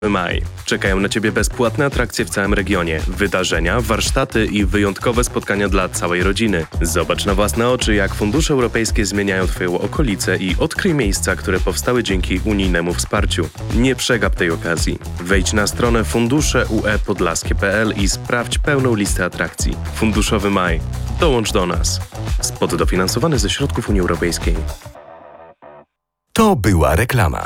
Maj. Czekają na Ciebie bezpłatne atrakcje w całym regionie, wydarzenia, warsztaty i wyjątkowe spotkania dla całej rodziny. Zobacz na własne oczy, jak fundusze europejskie zmieniają Twoją okolicę i odkryj miejsca, które powstały dzięki unijnemu wsparciu. Nie przegap tej okazji. Wejdź na stronę fundusze.ue-podlaskie.pl i sprawdź pełną listę atrakcji. Funduszowy Maj. Dołącz do nas. Spot dofinansowany ze środków Unii Europejskiej. To była reklama.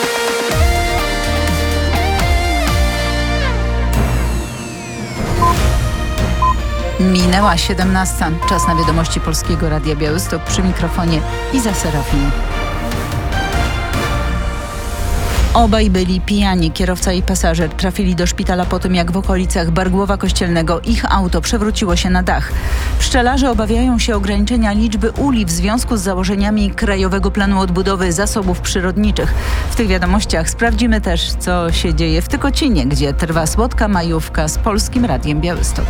Minęła 17. Czas na wiadomości Polskiego Radia Białystok, przy mikrofonie Iza Serafin. Obaj byli pijani. Kierowca i pasażer trafili do szpitala po tym, jak w okolicach Bargłowa Kościelnego ich auto przewróciło się na dach. Pszczelarze obawiają się ograniczenia liczby uli w związku z założeniami Krajowego Planu Odbudowy Zasobów Przyrodniczych. W tych wiadomościach sprawdzimy też, co się dzieje w Tykocinie, gdzie trwa słodka majówka z Polskim Radiem Białystok.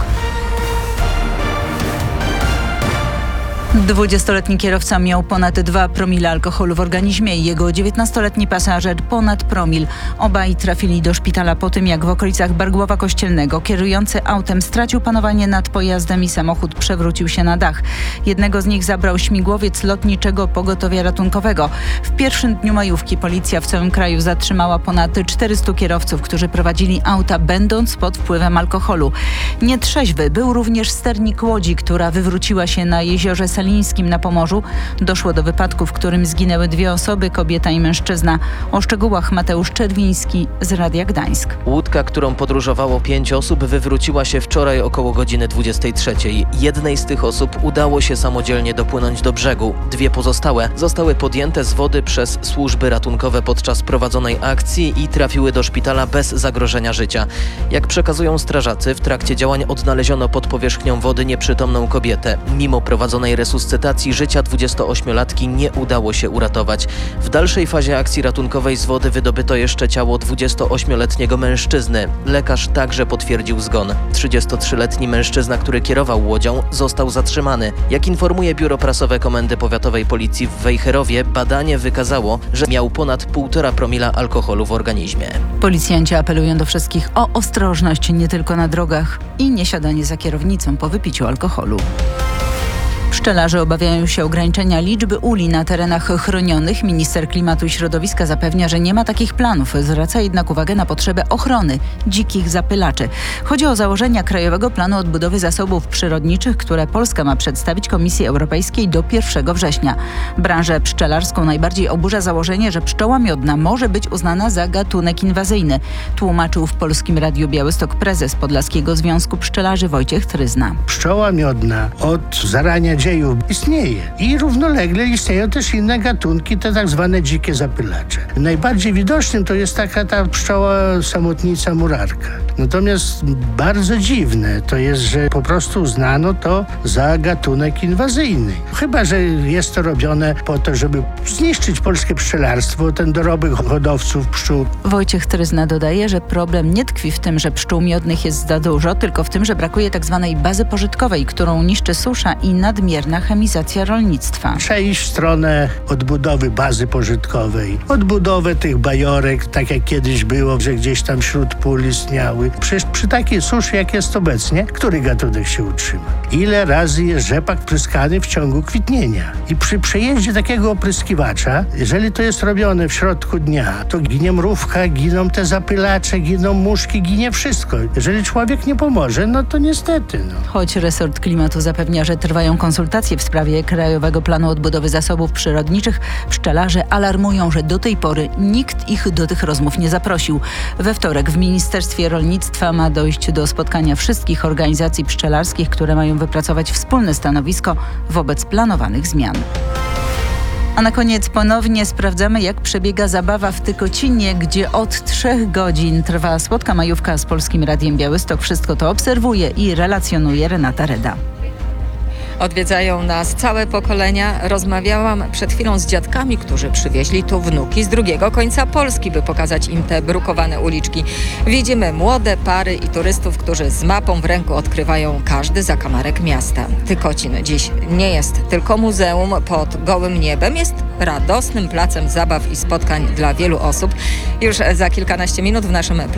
20-letni kierowca miał ponad 2 promile alkoholu w organizmie i jego 19-letni pasażer ponad promil. Obaj trafili do szpitala po tym, jak w okolicach Bargłowa Kościelnego kierujący autem stracił panowanie nad pojazdem i samochód przewrócił się na dach. Jednego z nich zabrał śmigłowiec Lotniczego Pogotowia Ratunkowego. W pierwszym dniu majówki policja w całym kraju zatrzymała ponad 400 kierowców, którzy prowadzili auta będąc pod wpływem alkoholu. Nietrzeźwy był również sternik łodzi, która wywróciła się na jeziorze Salińskim na Pomorzu. Doszło do wypadku, w którym zginęły 2 osoby, kobieta i mężczyzna. O szczegółach Mateusz Czerwiński z Radia Gdańsk. Łódka, którą podróżowało 5 osób, wywróciła się wczoraj około godziny 23. Jednej z tych osób udało się samodzielnie dopłynąć do brzegu. 2 pozostałe zostały podjęte z wody przez służby ratunkowe podczas prowadzonej akcji i trafiły do szpitala bez zagrożenia życia. Jak przekazują strażacy, w trakcie działań odnaleziono pod powierzchnią wody nieprzytomną kobietę. Mimo prowadzonej resuscytacji życia 28-latki nie udało się uratować. W dalszej fazie akcji ratunkowej z wody wydobyto jeszcze ciało 28-letniego mężczyzny. Lekarz także potwierdził zgon. 33-letni mężczyzna, który kierował łodzią, został zatrzymany. Jak informuje Biuro Prasowe Komendy Powiatowej Policji w Wejherowie, badanie wykazało, że miał ponad 1,5 promila alkoholu w organizmie. Policjanci apelują do wszystkich o ostrożność nie tylko na drogach i niesiadanie za kierownicą po wypiciu alkoholu. Pszczelarze obawiają się ograniczenia liczby uli na terenach chronionych. Minister Klimatu i Środowiska zapewnia, że nie ma takich planów. Zwraca jednak uwagę na potrzebę ochrony dzikich zapylaczy. Chodzi o założenia Krajowego Planu Odbudowy Zasobów Przyrodniczych, które Polska ma przedstawić Komisji Europejskiej do 1 września. Branżę pszczelarską najbardziej oburza założenie, że pszczoła miodna może być uznana za gatunek inwazyjny. Tłumaczył w Polskim Radiu Białystok prezes Podlaskiego Związku Pszczelarzy Wojciech Tryzna. Pszczoła miodna od zarania dziejów istnieje i równolegle istnieją też inne gatunki, te tak zwane dzikie zapylacze. Najbardziej widocznym to jest taka ta pszczoła samotnica murarka. Natomiast bardzo dziwne to jest, że po prostu uznano to za gatunek inwazyjny. Chyba że jest to robione po to, żeby zniszczyć polskie pszczelarstwo, ten dorobek hodowców pszczół. Wojciech Tryzna dodaje, że problem nie tkwi w tym, że pszczół miodnych jest za dużo, tylko w tym, że brakuje tak zwanej bazy pożytkowej, którą niszczy susza i nadmierna chemizacja rolnictwa. Trzeba iść w stronę odbudowy bazy pożytkowej, odbudowę tych bajorek, tak jak kiedyś było, że gdzieś tam wśród pól istniały. Przecież przy takiej suszy, jak jest obecnie, który gatunek się utrzyma? Ile razy jest rzepak pryskany w ciągu kwitnienia? I przy przejeździe takiego opryskiwacza, jeżeli to jest robione w środku dnia, to ginie mrówka, giną te zapylacze, giną muszki, ginie wszystko. Jeżeli człowiek nie pomoże, no to niestety. Choć resort klimatu zapewnia, że trwają konsultacje w sprawie Krajowego Planu Odbudowy Zasobów Przyrodniczych, pszczelarze alarmują, że do tej pory nikt ich do tych rozmów nie zaprosił. We wtorek w Ministerstwie Rolnictwa ma dojść do spotkania wszystkich organizacji pszczelarskich, które mają wypracować wspólne stanowisko wobec planowanych zmian. A na koniec ponownie sprawdzamy, jak przebiega zabawa w Tykocinie, gdzie od 3 godzin trwa słodka majówka z Polskim Radiem Białystok. Wszystko to obserwuje i relacjonuje Renata Reda. Odwiedzają nas całe pokolenia. Rozmawiałam przed chwilą z dziadkami, którzy przywieźli tu wnuki z drugiego końca Polski, by pokazać im te brukowane uliczki. Widzimy młode pary i turystów, którzy z mapą w ręku odkrywają każdy zakamarek miasta. Tykocin dziś nie jest tylko muzeum pod gołym niebem, jest radosnym placem zabaw i spotkań dla wielu osób. Już za kilkanaście minut w naszym